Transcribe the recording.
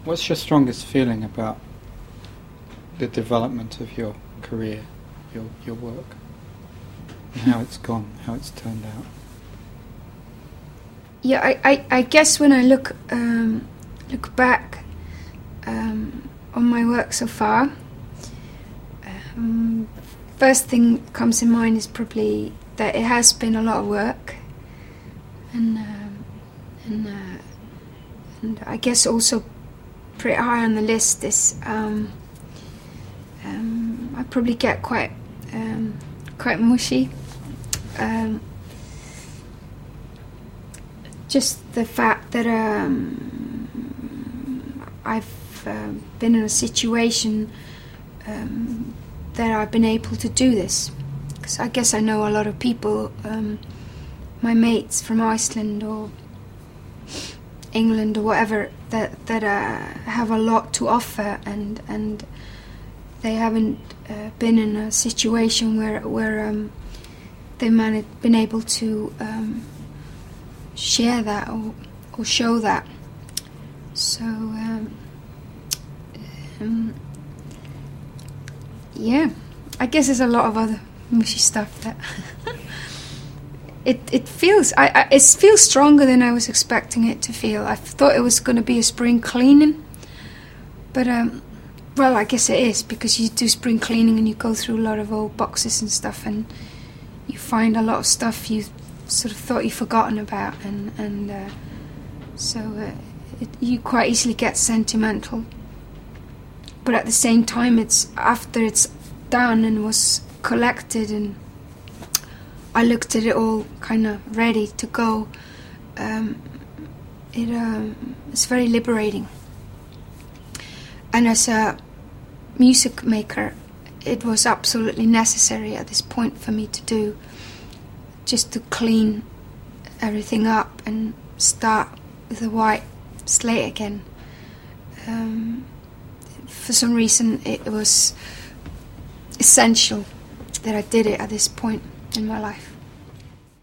What's your strongest feeling about the development of your career, your work, and how it's gone, how it's turned out? Yeah, I guess when I look back on my work so far, first thing that comes in mind is probably that it has been a lot of work, and I guess also pretty high on the list is I probably get quite mushy. Just the fact that I've been in a situation that I've been able to do this, because I guess I know a lot of people, my mates from Iceland or England or whatever, that have a lot to offer, and they haven't been in a situation where they've been able to share that or show that. So yeah, I guess there's a lot of other mushy stuff that it feels it feels stronger than I was expecting it to feel. I thought it was going to be a spring cleaning, but well, I guess it is, because you do spring cleaning and you go through a lot of old boxes and stuff, and you find a lot of stuff you sort of thought you'd forgotten about, and so you quite easily get sentimental. But at the same time, it's after it's done and was collected and I looked at it all kind of ready to go, it's very liberating. And as a music maker, it was absolutely necessary at this point for me to do, just to clean everything up and start with a white slate again. For some reason, it was essential that I did it at this point in my life.